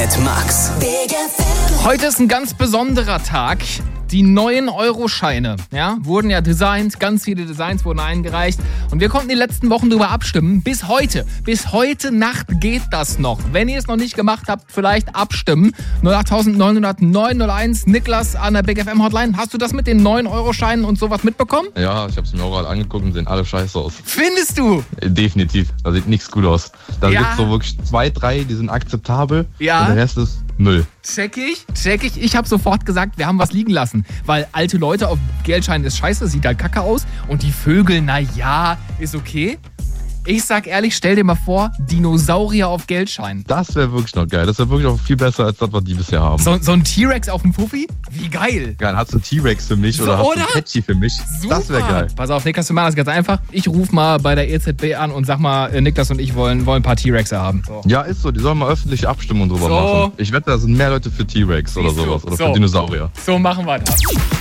mit Max. Heute ist ein ganz besonderer Tag. Die neuen Euroscheine, wurden ja designt, ganz viele Designs wurden eingereicht und wir konnten die letzten Wochen darüber abstimmen. Bis heute Nacht geht das noch. Wenn ihr es noch nicht gemacht habt, vielleicht abstimmen. 08900 901, Niklas an der Big FM Hotline. Hast du das mit den neuen Euroscheinen und sowas mitbekommen? Ja, ich habe es mir auch gerade angeguckt und sehen alle scheiße aus. Findest du? Definitiv, da sieht nichts gut aus. Da gibt es so wirklich 2, 3, die sind akzeptabel und der Rest ist Müll. Check ich. Ich habe sofort gesagt, wir haben was liegen lassen. Weil alte Leute auf Geldscheinen ist scheiße, sieht halt kacke aus. Und die Vögel, ist okay. Ich sag ehrlich, stell dir mal vor, Dinosaurier auf Geldscheinen. Das wäre wirklich noch geil. Das wäre wirklich auch viel besser, als das, was die bisher haben. So ein T-Rex auf dem Puffi? Wie geil. Geil, hast du einen T-Rex für mich oder hast du einen Patchy für mich? Super. Das wäre geil. Pass auf, Niklas, wir machen das ganz einfach. Ich rufe mal bei der EZB an und sag mal, Niklas und ich wollen ein paar T-Rexe haben. So. Ja, ist so. Die sollen mal öffentlich abstimmen und drüber machen. Ich wette, da sind mehr Leute für T-Rex oder sowas. Oder für Dinosaurier. So machen wir das.